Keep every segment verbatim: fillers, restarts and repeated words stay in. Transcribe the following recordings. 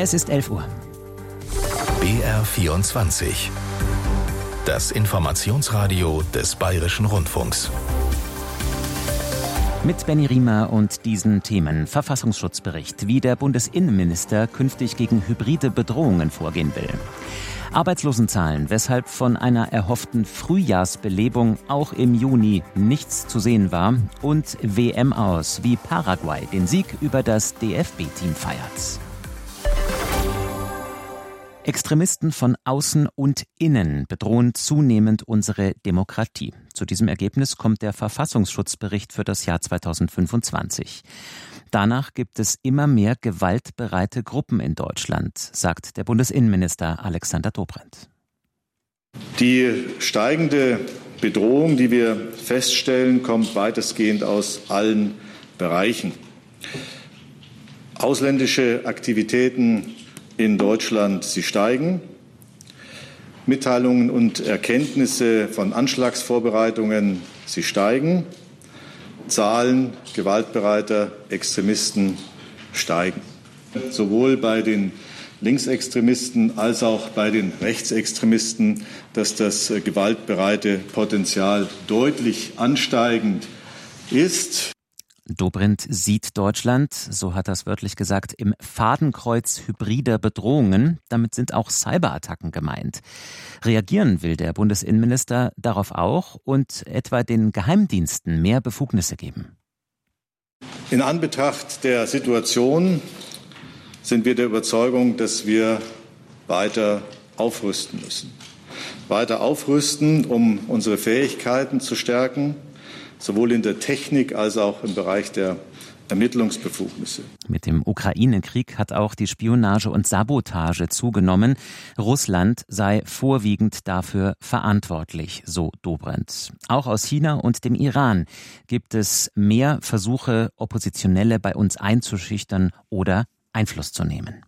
Es ist elf Uhr. B R vierundzwanzig. Das Informationsradio des Bayerischen Rundfunks. Mit Benny Riemer und diesen Themen. Verfassungsschutzbericht, wie der Bundesinnenminister künftig gegen hybride Bedrohungen vorgehen will. Arbeitslosenzahlen, weshalb von einer erhofften Frühjahrsbelebung auch im Juni nichts zu sehen war. Und W M aus, wie Paraguay den Sieg über das D F B-Team feiert. Extremisten von außen und innen bedrohen zunehmend unsere Demokratie. Zu diesem Ergebnis kommt der Verfassungsschutzbericht für das Jahr zweitausendfünfundzwanzig. Danach gibt es immer mehr gewaltbereite Gruppen in Deutschland, sagt der Bundesinnenminister Alexander Dobrindt. Die steigende Bedrohung, die wir feststellen, kommt weitestgehend aus allen Bereichen. Ausländische Aktivitäten in Deutschland, sie steigen. Mitteilungen und Erkenntnisse von Anschlagsvorbereitungen, sie steigen. Zahlen gewaltbereiter Extremisten steigen. Sowohl bei den Linksextremisten als auch bei den Rechtsextremisten, dass das gewaltbereite Potenzial deutlich ansteigend ist. Dobrindt sieht Deutschland, so hat er es wörtlich gesagt, im Fadenkreuz hybrider Bedrohungen. Damit sind auch Cyberattacken gemeint. Reagieren will der Bundesinnenminister darauf auch und etwa den Geheimdiensten mehr Befugnisse geben. In Anbetracht der Situation sind wir der Überzeugung, dass wir weiter aufrüsten müssen. Weiter aufrüsten, um unsere Fähigkeiten zu stärken, sowohl in der Technik als auch im Bereich der Ermittlungsbefugnisse. Mit dem Ukraine-Krieg hat auch die Spionage und Sabotage zugenommen. Russland sei vorwiegend dafür verantwortlich, so Dobrindt. Auch aus China und dem Iran gibt es mehr Versuche, Oppositionelle bei uns einzuschüchtern oder Einfluss zu nehmen.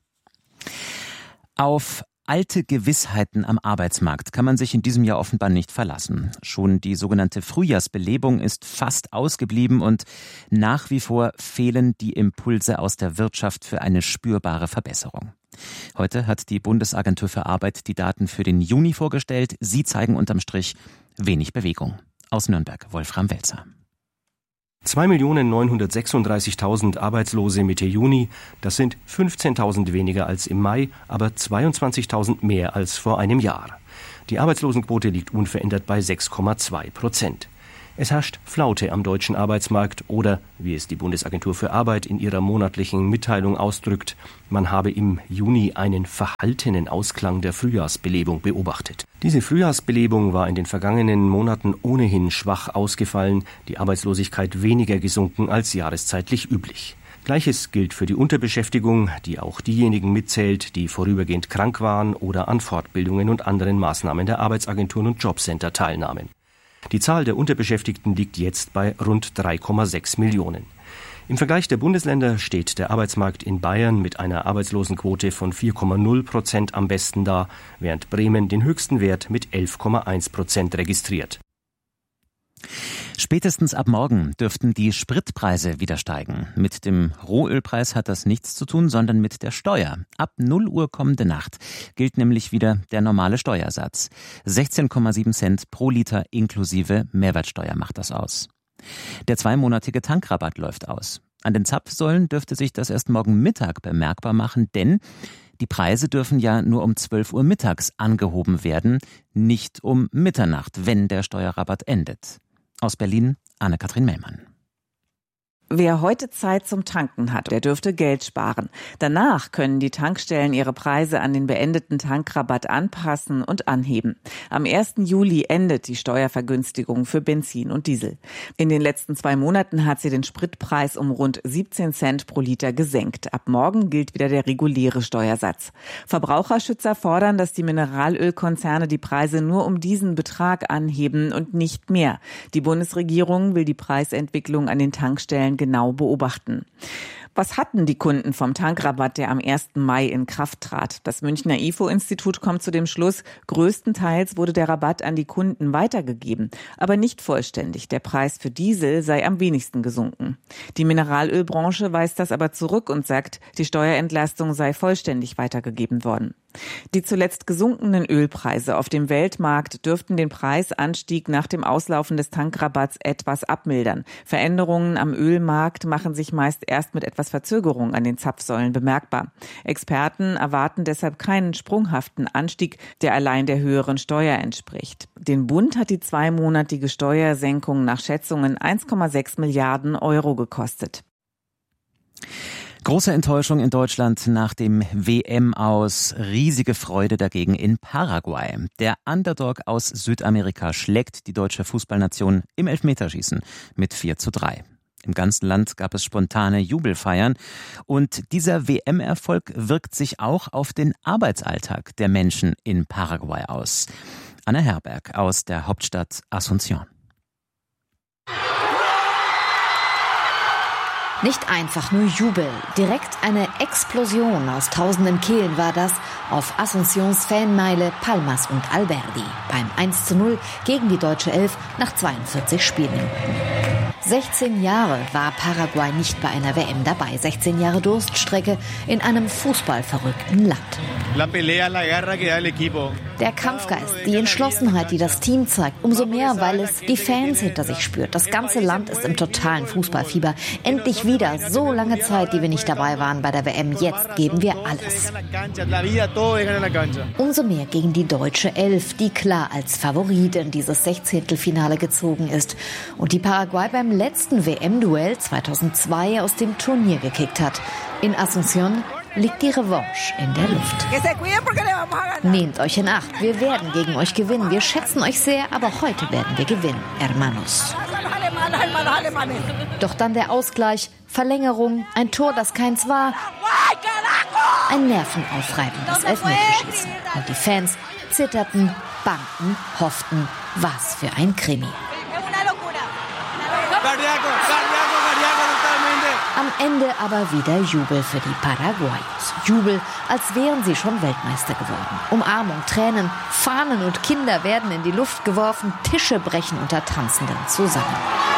Auf alte Gewissheiten am Arbeitsmarkt kann man sich in diesem Jahr offenbar nicht verlassen. Schon die sogenannte Frühjahrsbelebung ist fast ausgeblieben und nach wie vor fehlen die Impulse aus der Wirtschaft für eine spürbare Verbesserung. Heute hat die Bundesagentur für Arbeit die Daten für den Juni vorgestellt. Sie zeigen unterm Strich wenig Bewegung. Aus Nürnberg, Wolfram Welzer. zwei Millionen neunhundertsechsunddreißigtausend Arbeitslose Mitte Juni, das sind fünfzehntausend weniger als im Mai, aber zweiundzwanzigtausend mehr als vor einem Jahr. Die Arbeitslosenquote liegt unverändert bei sechs Komma zwei Prozent. Es herrscht Flaute am deutschen Arbeitsmarkt oder, wie es die Bundesagentur für Arbeit in ihrer monatlichen Mitteilung ausdrückt, man habe im Juni einen verhaltenen Ausklang der Frühjahrsbelebung beobachtet. Diese Frühjahrsbelebung war in den vergangenen Monaten ohnehin schwach ausgefallen, die Arbeitslosigkeit weniger gesunken als jahreszeitlich üblich. Gleiches gilt für die Unterbeschäftigung, die auch diejenigen mitzählt, die vorübergehend krank waren oder an Fortbildungen und anderen Maßnahmen der Arbeitsagenturen und Jobcenter teilnahmen. Die Zahl der Unterbeschäftigten liegt jetzt bei rund drei Komma sechs Millionen. Im Vergleich der Bundesländer steht der Arbeitsmarkt in Bayern mit einer Arbeitslosenquote von vier Komma null Prozent am besten da, während Bremen den höchsten Wert mit elf Komma eins Prozent registriert. Spätestens ab morgen dürften die Spritpreise wieder steigen. Mit dem Rohölpreis hat das nichts zu tun, sondern mit der Steuer. Ab null Uhr kommende Nacht gilt nämlich wieder der normale Steuersatz. sechzehn Komma sieben Cent pro Liter inklusive Mehrwertsteuer macht das aus. Der zweimonatige Tankrabatt läuft aus. An den Zapfsäulen dürfte sich das erst morgen Mittag bemerkbar machen, denn die Preise dürfen ja nur um zwölf Uhr mittags angehoben werden, nicht um Mitternacht, wenn der Steuerrabatt endet. Aus Berlin, Anne-Kathrin Mellmann. Wer heute Zeit zum Tanken hat, der dürfte Geld sparen. Danach können die Tankstellen ihre Preise an den beendeten Tankrabatt anpassen und anheben. Am ersten Juli endet die Steuervergünstigung für Benzin und Diesel. In den letzten zwei Monaten hat sie den Spritpreis um rund siebzehn Cent pro Liter gesenkt. Ab morgen gilt wieder der reguläre Steuersatz. Verbraucherschützer fordern, dass die Mineralölkonzerne die Preise nur um diesen Betrag anheben und nicht mehr. Die Bundesregierung will die Preisentwicklung an den Tankstellen genau beobachten. Was hatten die Kunden vom Tankrabatt, der am ersten Mai in Kraft trat? Das Münchner I F O-Institut kommt zu dem Schluss, größtenteils wurde der Rabatt an die Kunden weitergegeben, aber nicht vollständig. Der Preis für Diesel sei am wenigsten gesunken. Die Mineralölbranche weist das aber zurück und sagt, die Steuerentlastung sei vollständig weitergegeben worden. Die zuletzt gesunkenen Ölpreise auf dem Weltmarkt dürften den Preisanstieg nach dem Auslaufen des Tankrabatts etwas abmildern. Veränderungen am Ölmarkt machen sich meist erst mit etwas Verzögerung an den Zapfsäulen bemerkbar. Experten erwarten deshalb keinen sprunghaften Anstieg, der allein der höheren Steuer entspricht. Den Bund hat die zweimonatige Steuersenkung nach Schätzungen eins Komma sechs Milliarden Euro gekostet. Große Enttäuschung in Deutschland nach dem W M-Aus, riesige Freude dagegen in Paraguay. Der Underdog aus Südamerika schlägt die deutsche Fußballnation im Elfmeterschießen mit vier zu drei. Im ganzen Land gab es spontane Jubelfeiern und dieser W M-Erfolg wirkt sich auch auf den Arbeitsalltag der Menschen in Paraguay aus. Anna Herberg aus der Hauptstadt Asunción. Nicht einfach nur Jubel, direkt eine Explosion aus tausenden Kehlen war das auf Asuncións Fanmeile Palmas und Alberdi beim eins zu null gegen die deutsche Elf nach zweiundvierzig Spielminuten. sechzehn Jahre war Paraguay nicht bei einer W M dabei, sechzehn Jahre Durststrecke in einem fußballverrückten Land. Der Kampfgeist, die Entschlossenheit, die das Team zeigt, umso mehr, weil es die Fans hinter sich spürt. Das ganze Land ist im totalen Fußballfieber. Endlich wieder, so lange Zeit, die wir nicht dabei waren bei der W M, jetzt geben wir alles. Umso mehr gegen die deutsche Elf, die klar als Favorit in dieses Sechzehntelfinale gezogen ist und die Paraguay beim letzten W M-Duell zweitausendzwei aus dem Turnier gekickt hat. In Asunción liegt die Revanche in der Luft. Nehmt euch in Acht, wir werden gegen euch gewinnen. Wir schätzen euch sehr, aber heute werden wir gewinnen, hermanos. Doch dann der Ausgleich, Verlängerung, ein Tor, das keins war, ein nervenaufreibendes Elfmeterschießen. Und die Fans zitterten, bangten, hofften, was für ein Krimi. Am Ende aber wieder Jubel für die Paraguayos. Jubel, als wären sie schon Weltmeister geworden. Umarmung, Tränen, Fahnen und Kinder werden in die Luft geworfen, Tische brechen unter Tanzenden zusammen.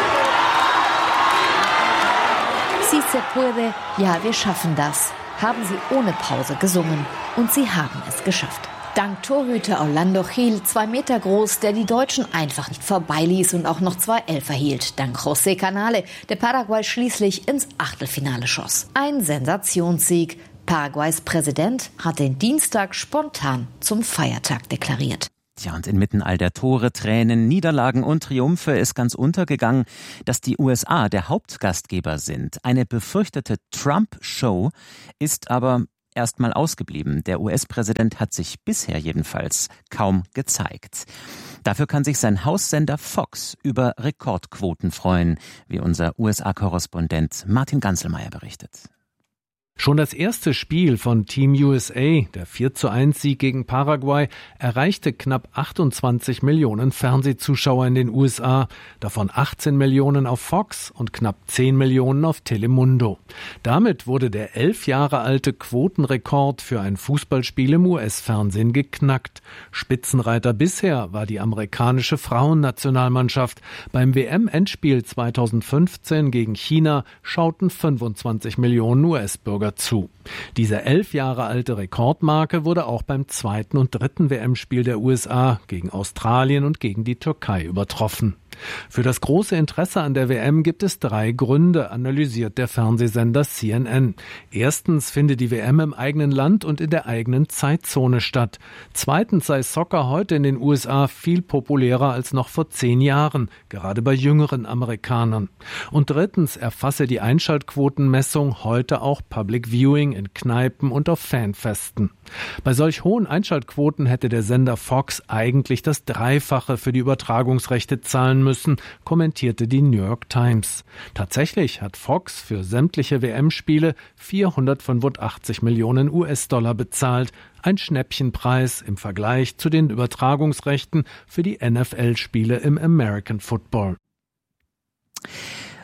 Si se puede, ja, wir schaffen das, haben sie ohne Pause gesungen und sie haben es geschafft. Dank Torhüter Orlando Gil, zwei Meter groß, der die Deutschen einfach nicht vorbeiließ und auch noch zwei Elfer hielt. Dank José Canale, der Paraguay schließlich ins Achtelfinale schoss. Ein Sensationssieg. Paraguays Präsident hat den Dienstag spontan zum Feiertag deklariert. Tja, und inmitten all der Tore, Tränen, Niederlagen und Triumphe ist ganz untergegangen, dass die U S A der Hauptgastgeber sind. Eine befürchtete Trump-Show ist aber erstmal ausgeblieben. Der U S-Präsident hat sich bisher jedenfalls kaum gezeigt. Dafür kann sich sein Haussender Fox über Rekordquoten freuen, wie unser U S A-Korrespondent Martin Ganzelmeier berichtet. Schon das erste Spiel von Team U S A, der vier zu eins Sieg gegen Paraguay, erreichte knapp achtundzwanzig Millionen Fernsehzuschauer in den U S A, davon achtzehn Millionen auf Fox und knapp zehn Millionen auf Telemundo. Damit wurde der elf Jahre alte Quotenrekord für ein Fußballspiel im U S-Fernsehen geknackt. Spitzenreiter bisher war die amerikanische Frauennationalmannschaft. Beim W M-Endspiel zweitausendfünfzehn gegen China schauten fünfundzwanzig Millionen U S-Bürger zu. Diese elf Jahre alte Rekordmarke wurde auch beim zweiten und dritten W M-Spiel der U S A gegen Australien und gegen die Türkei übertroffen. Für das große Interesse an der W M gibt es drei Gründe, analysiert der Fernsehsender C N N. Erstens findet die W M im eigenen Land und in der eigenen Zeitzone statt. Zweitens sei Soccer heute in den U S A viel populärer als noch vor zehn Jahren, gerade bei jüngeren Amerikanern. Und drittens erfasse die Einschaltquotenmessung heute auch Public Viewing in Kneipen und auf Fanfesten. Bei solch hohen Einschaltquoten hätte der Sender Fox eigentlich das Dreifache für die Übertragungsrechte zahlen müssen, kommentierte die New York Times. Tatsächlich hat Fox für sämtliche W M-Spiele vierhundertfünfundachtzig Millionen U S-Dollar bezahlt, ein Schnäppchenpreis im Vergleich zu den Übertragungsrechten für die N F L-Spiele im American Football.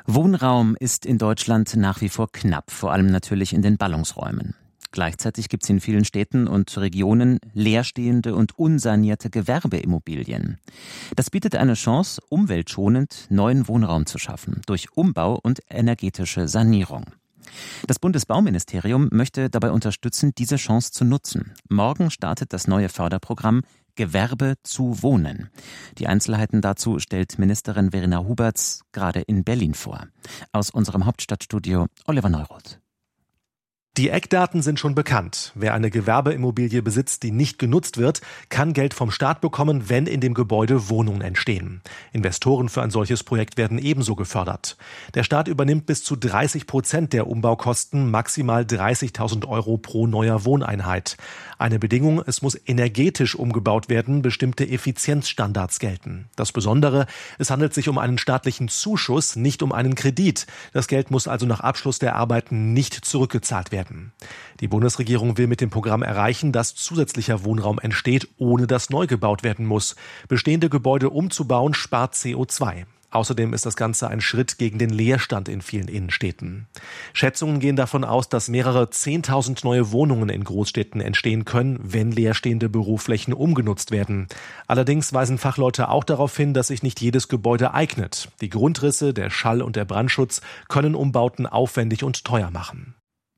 Wohnraum ist in Deutschland nach wie vor knapp, vor allem natürlich in den Ballungsräumen. Gleichzeitig gibt es in vielen Städten und Regionen leerstehende und unsanierte Gewerbeimmobilien. Das bietet eine Chance, umweltschonend neuen Wohnraum zu schaffen, durch Umbau und energetische Sanierung. Das Bundesbauministerium möchte dabei unterstützen, diese Chance zu nutzen. Morgen startet das neue Förderprogramm Gewerbe zu Wohnen. Die Einzelheiten dazu stellt Ministerin Verena Huberts gerade in Berlin vor. Aus unserem Hauptstadtstudio Oliver Neuroth. Die Eckdaten sind schon bekannt. Wer eine Gewerbeimmobilie besitzt, die nicht genutzt wird, kann Geld vom Staat bekommen, wenn in dem Gebäude Wohnungen entstehen. Investoren für ein solches Projekt werden ebenso gefördert. Der Staat übernimmt bis zu dreißig Prozent der Umbaukosten, maximal dreißigtausend Euro pro neuer Wohneinheit. Eine Bedingung, es muss energetisch umgebaut werden, bestimmte Effizienzstandards gelten. Das Besondere, es handelt sich um einen staatlichen Zuschuss, nicht um einen Kredit. Das Geld muss also nach Abschluss der Arbeiten nicht zurückgezahlt werden. Die Bundesregierung will mit dem Programm erreichen, dass zusätzlicher Wohnraum entsteht, ohne dass neu gebaut werden muss. Bestehende Gebäude umzubauen spart C O zwei. Außerdem ist das Ganze ein Schritt gegen den Leerstand in vielen Innenstädten. Schätzungen gehen davon aus, dass mehrere zehntausend neue Wohnungen in Großstädten entstehen können, wenn leerstehende Büroflächen umgenutzt werden. Allerdings weisen Fachleute auch darauf hin, dass sich nicht jedes Gebäude eignet. Die Grundrisse, der Schall- und der Brandschutz können Umbauten aufwendig und teuer machen.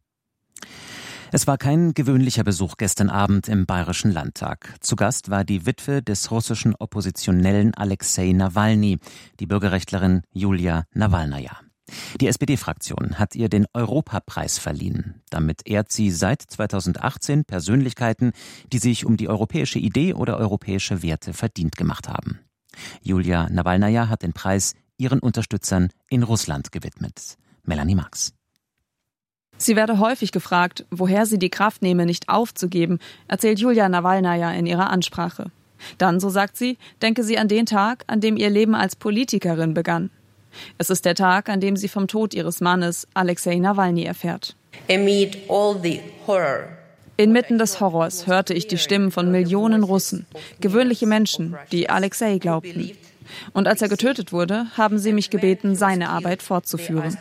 Es war kein gewöhnlicher Besuch gestern Abend im Bayerischen Landtag. Zu Gast war die Witwe des russischen Oppositionellen Alexei Nawalny, die Bürgerrechtlerin Julia Nawalnaja. Die S P D-Fraktion hat ihr den Europapreis verliehen. Damit ehrt sie seit zweitausendachtzehn Persönlichkeiten, die sich um die europäische Idee oder europäische Werte verdient gemacht haben. Julia Nawalnaja hat den Preis ihren Unterstützern in Russland gewidmet. Melanie Marx. Sie werde häufig gefragt, woher sie die Kraft nehme, nicht aufzugeben, erzählt Julia Nawalnaja in ihrer Ansprache. Dann, so sagt sie, denke sie an den Tag, an dem ihr Leben als Politikerin begann. Es ist der Tag, an dem sie vom Tod ihres Mannes, Alexei Nawalny, erfährt. Inmitten des Horrors hörte ich die Stimmen von Millionen Russen, gewöhnliche Menschen, die Alexei glaubten. Und als er getötet wurde, haben sie mich gebeten, seine Arbeit fortzuführen.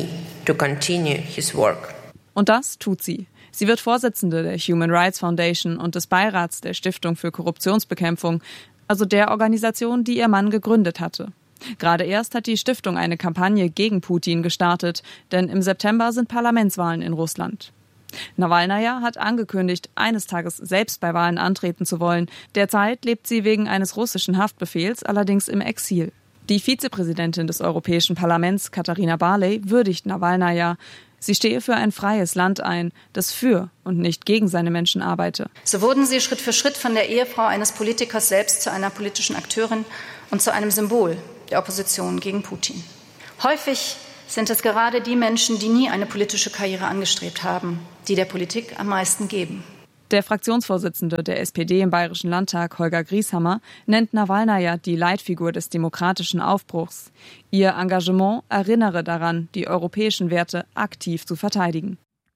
Und das tut sie. Sie wird Vorsitzende der Human Rights Foundation und des Beirats der Stiftung für Korruptionsbekämpfung, also der Organisation, die ihr Mann gegründet hatte. Gerade erst hat die Stiftung eine Kampagne gegen Putin gestartet, denn im September sind Parlamentswahlen in Russland. Nawalnaja hat angekündigt, eines Tages selbst bei Wahlen antreten zu wollen. Derzeit lebt sie wegen eines russischen Haftbefehls allerdings im Exil. Die Vizepräsidentin des Europäischen Parlaments, Katharina Barley, würdigt Nawalnaja. Sie stehe für ein freies Land ein, das für und nicht gegen seine Menschen arbeite. So wurden sie Schritt für Schritt von der Ehefrau eines Politikers selbst zu einer politischen Akteurin und zu einem Symbol der Opposition gegen Putin. Häufig sind es gerade die Menschen, die nie eine politische Karriere angestrebt haben, die der Politik am meisten geben. Der Fraktionsvorsitzende der S P D im Bayerischen Landtag, Holger Grieshammer, nennt Nawalnaja die Leitfigur des demokratischen Aufbruchs. Ihr Engagement erinnere daran, die europäischen Werte aktiv zu verteidigen.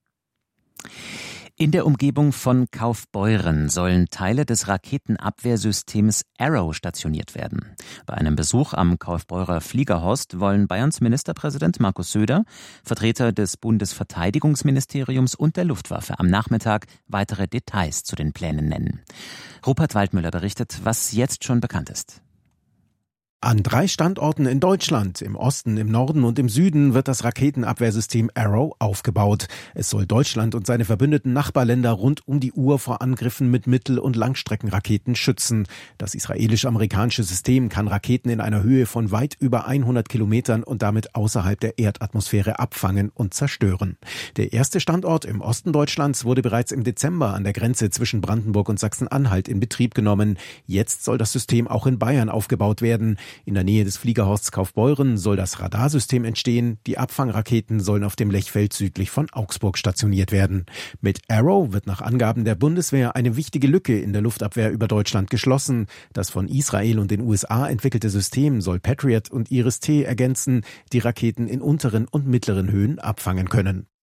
In der Umgebung von Kaufbeuren sollen Teile des Raketenabwehrsystems Arrow stationiert werden. Bei einem Besuch am Kaufbeurer Fliegerhorst wollen Bayerns Ministerpräsident Markus Söder, Vertreter des Bundesverteidigungsministeriums und der Luftwaffe am Nachmittag weitere Details zu den Plänen nennen. Rupert Waldmüller berichtet, was jetzt schon bekannt ist. An drei Standorten in Deutschland, im Osten, im Norden und im Süden, wird das Raketenabwehrsystem Arrow aufgebaut. Es soll Deutschland und seine verbündeten Nachbarländer rund um die Uhr vor Angriffen mit Mittel- und Langstreckenraketen schützen. Das israelisch-amerikanische System kann Raketen in einer Höhe von weit über hundert Kilometern und damit außerhalb der Erdatmosphäre abfangen und zerstören. Der erste Standort im Osten Deutschlands wurde bereits im Dezember an der Grenze zwischen Brandenburg und Sachsen-Anhalt in Betrieb genommen. Jetzt soll das System auch in Bayern aufgebaut werden. In der Nähe des Fliegerhorsts Kaufbeuren soll das Radarsystem entstehen. Die Abfangraketen sollen auf dem Lechfeld südlich von Augsburg stationiert werden. Mit Arrow wird nach Angaben der Bundeswehr eine wichtige Lücke in der Luftabwehr über Deutschland geschlossen. Das von Israel und den U S A entwickelte System soll Patriot und Iris-T ergänzen, die Raketen in unteren und mittleren Höhen abfangen können.